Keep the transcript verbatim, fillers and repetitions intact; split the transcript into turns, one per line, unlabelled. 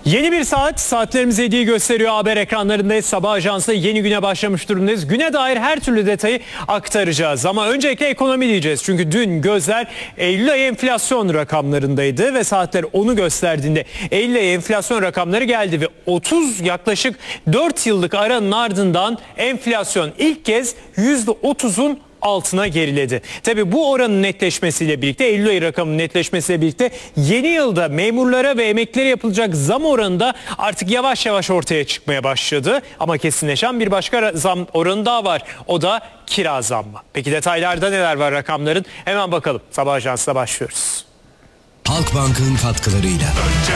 Yeni bir saat, saatlerimiz yediği gösteriyor. Haber ekranlarındayız. Sabah ajansı yeni güne başlamış durumdayız. Güne dair her türlü detayı aktaracağız. Ama öncelikle ekonomi diyeceğiz. Çünkü dün gözler Eylül ayı enflasyon rakamlarındaydı ve saatler onu gösterdiğinde Eylül ayı enflasyon rakamları geldi ve otuz yaklaşık dört yıllık aranın ardından enflasyon ilk kez yüzde otuzun altına geriledi. Tabii bu oranın netleşmesiyle birlikte, Eylül ayı rakamının netleşmesiyle birlikte yeni yılda memurlara ve emeklilere yapılacak zam oranı da artık yavaş yavaş ortaya çıkmaya başladı. Ama kesinleşen bir başka zam oranı daha var. O da kira zammı. Peki detaylarda neler var rakamların? Hemen bakalım. Sabah Ajansı'na başlıyoruz.
Halkbank'ın katkılarıyla.
Önce